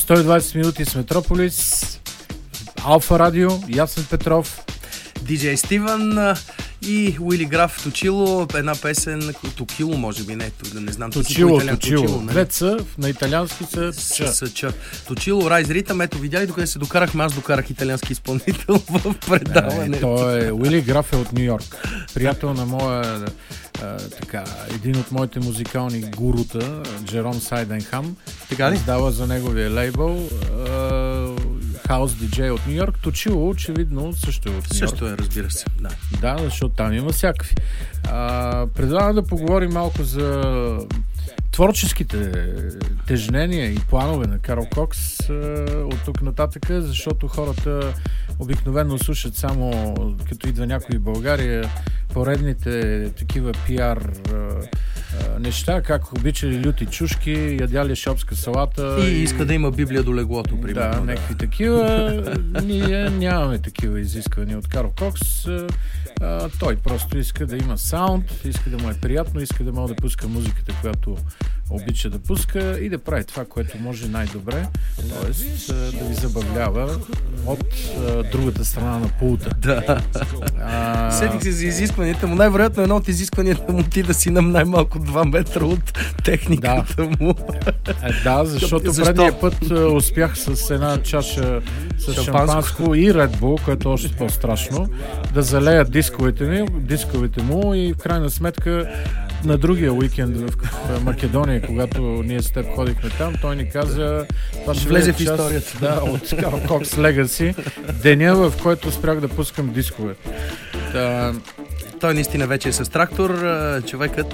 120 минути с Метрополис, Алфа Радио, Ясен Петров, Диджей Стивън и Уили Граф Точило, една песен Токило, може би, не знам. Точило. Двеца, на италиански са Ч. Точило, Райз Ритъм, ето видя ли докъде се докарахме, аз докарах италиански изпълнител в предаването. Той е, Уили Граф е от Ню Йорк, приятел на моя един от моите музикални гурута, Джером Сайденхам. Така ли? Издава за неговия лейбъл хаус диджей от Ню Йорк. Точило, очевидно, също е от Ню Йорк. Също е, разбира се. Да, защото там има всякакви. Предлагам да поговорим малко за творческите тежнения и планове на Карл Кокс от тук нататъка, защото хората обикновено слушат само като идва някой в България поредните такива пиар неща, как обичали люти чушки, ядяли шопска салата. И иска да има Библия до леглото, примерно. Да, някакви такива. Ние нямаме такива изисквания от Карл Кокс. Той просто иска да има саунд, иска да му е приятно, иска да може да пуска музиката, която обича да пуска и да прави това, което може най-добре, т.е. да ви забавлява от другата страна на пулта. Да. Седих се за изискванията му. Най-вероятно едно от изискванията му ти да си на най-малко 2 метра от техниката му. Да, защото предния път успях с една чаша с шампанско и Red Bull, което е още по-страшно, да залея дисковете му и в крайна сметка на другия уикенд в Македония, когато ние с теб ходихме там, той ни каза, това ще влезе в историята. Да, от Карл Кокс Legacy, деня, в който спрях да пускам дискове. Той наистина вече е с трактор, човекът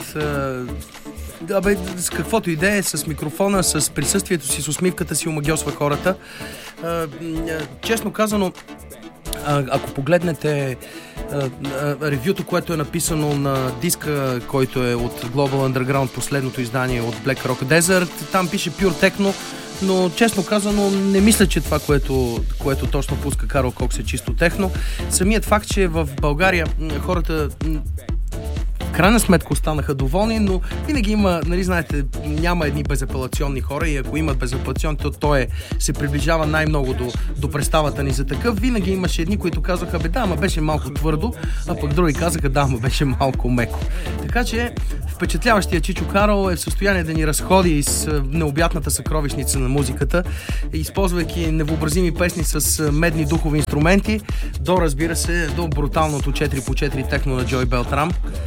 с каквото идея, с микрофона, с присъствието си, с усмивката си омагьосва хората. Честно казано, ако погледнете ревюто, което е написано на диска, който е от Global Underground, последното издание от Black Rock Desert, там пише Pure Techno, но честно казано не мисля, че това, което точно пуска Карл Кокс е чисто техно. Самият факт, че в България хората крайна сметка останаха доволни, но винаги има, нали знаете, няма едни безапелационни хора и ако имат безапелационни, то той се приближава най-много до представата ни за такъв. Винаги имаше едни, които казаха, да, ама беше малко твърдо, а пък други казаха, да, ама беше малко меко. Така че впечатляващия Чичо Карл е в състояние да ни разходи из необятната съкровищница на музиката, използвайки невъобразими песни с медни духови инструменти, до, разбира се, до бруталното 4x4 техно на Джой Белтрам.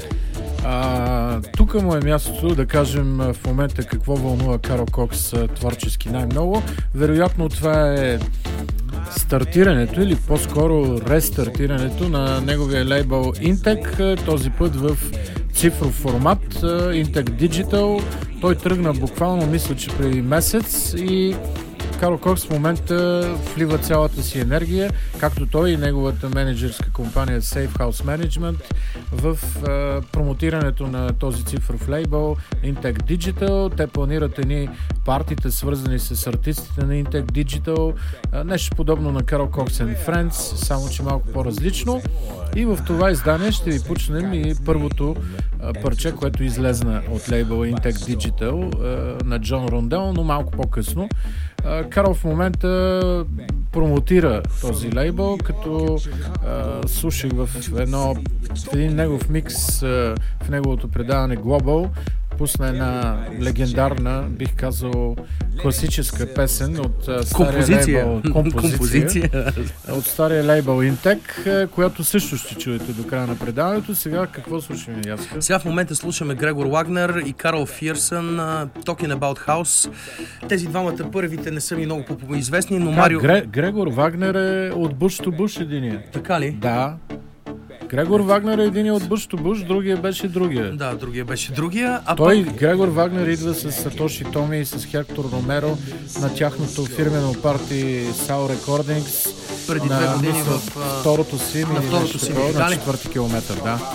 Тук му е мястото да кажем в момента какво вълнува Карл Кокс творчески най-много. Вероятно това е стартирането или по-скоро рестартирането на неговия лейбъл Intec, този път в цифров формат, Intec Digital. Той тръгна буквално, мисля, че преди месец и Карл Кокс в момента влива цялата си енергия, както той и неговата менеджерска компания Safe House Management в промотирането на този цифров лейбъл Intec Digital. Те планират едни партита, свързани с артистите на Intec Digital. Нещо подобно на Карл Кокс and Friends, само че малко по-различно. И в това издание ще ви пуснем и първото парче, което излезна от лейбъла Intec Digital на Джон Рондел, но малко по-късно. Карл в момента промотира този лейбъл, като слушах в един негов микс в неговото предаване Global, пусна една легендарна, бих казал, класическа песен от стария лейбъл композиция от стария лейбъл Intec, която също ще чуете до края на предаването. Сега какво слушаме, Яска? Сега в момента слушаме Грегор Вагнер и Карл Фирсън, Talking About House. Тези двамата първите не са ми много известни, но Марио... Грегор Вагнер е от Bush to Bush единия. Така ли? Да. Грегор Вагнер е един от Bush to Bush, другия беше другия. Да, другия беше другия. Грегор Вагнер идва с Сатоши Томи и с Хектор Ромеро на тяхното фирмено парти Soul Recordings. Преди 2 години второто си, на 4-ти километър, да.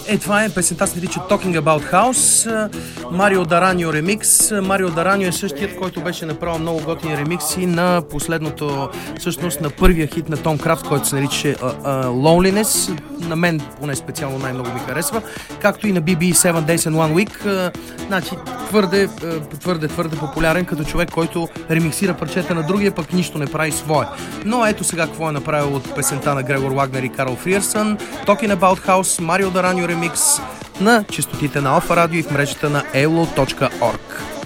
Това е песента, се нарича Talking About House, Марио Дараньо ремикс. Марио Дараньо е същият, който беше направил много готини ремикси на последното, всъщност на първия хит на Том Крафт, който се нарича Loneliness. На мен поне специално най-много ми харесва, както и на BB 7 Days and One Week. Значи твърде популярен като човек, който ремиксира парчета на другия, пък нищо не прави свое. Но ето сега какво е направил от песента на Грегор Лагнер и Карл Фриерсън. Talking About House, Марио Дараньо ремикс на честотите на Алфа Радио и в мрежата на elo.org.